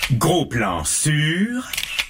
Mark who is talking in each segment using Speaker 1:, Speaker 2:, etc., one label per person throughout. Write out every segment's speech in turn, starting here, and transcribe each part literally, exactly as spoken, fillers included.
Speaker 1: Gros plan sur...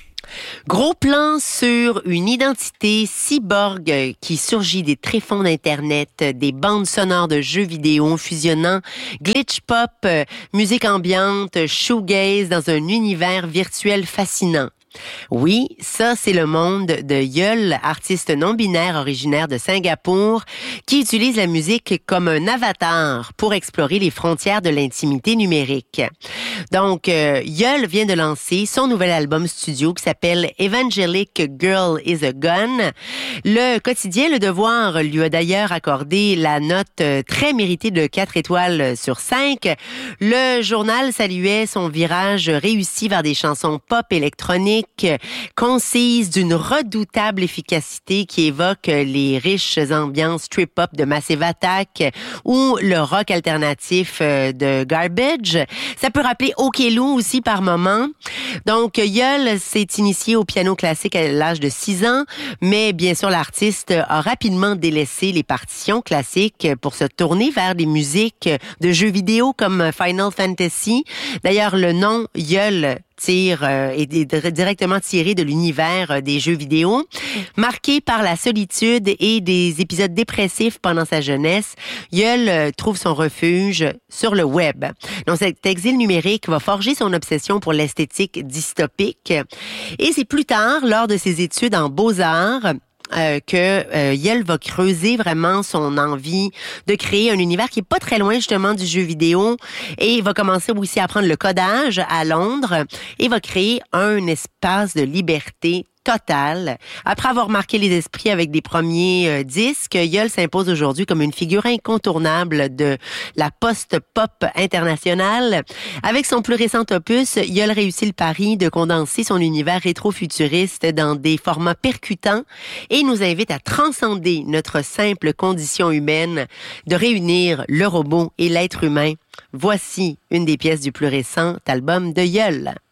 Speaker 2: Gros plan sur une identité cyborg qui surgit des tréfonds d'Internet, des bandes sonores de jeux vidéo fusionnant glitch pop, musique ambiante, shoegaze dans un univers virtuel fascinant. Oui, ça, c'est le monde de Yeol, artiste non-binaire originaire de Singapour, qui utilise la musique comme un avatar pour explorer les frontières de l'intimité numérique. Donc, euh, Yeol vient de lancer son nouvel album studio qui s'appelle Evangelic Girl is a Gun. Le quotidien Le Devoir lui a d'ailleurs accordé la note très méritée de quatre étoiles sur cinq. Le journal saluait son virage réussi vers des chansons pop électroniques concise d'une redoutable efficacité qui évoque les riches ambiances trip-hop de Massive Attack ou le rock alternatif de Garbage. Ça peut rappeler Okello aussi par moment. Donc, Yeol s'est initié au piano classique à l'âge de six ans, mais bien sûr, l'artiste a rapidement délaissé les partitions classiques pour se tourner vers des musiques de jeux vidéo comme Final Fantasy. D'ailleurs, le nom Yeol tire euh, est directement tiré de l'univers des jeux vidéo. Marqué par la solitude et des épisodes dépressifs pendant sa jeunesse, Yeol euh, trouve son refuge sur le web. Donc, cet exil numérique va forger son obsession pour l'esthétique dystopique. Et c'est plus tard, lors de ses études en beaux-arts, Euh, que euh, Yeol va creuser vraiment son envie de créer un univers qui est pas très loin justement du jeu vidéo, et il va commencer aussi à apprendre le codage à Londres et va créer un espace de liberté totale. Après avoir marqué les esprits avec des premiers euh, disques, Yeol s'impose aujourd'hui comme une figure incontournable de la post-pop internationale. Avec son plus récent opus, Yeol réussit le pari de condenser son univers rétro-futuriste dans des formats percutants et nous invite à transcender notre simple condition humaine, de réunir le robot et l'être humain. Voici une des pièces du plus récent album de Yeol.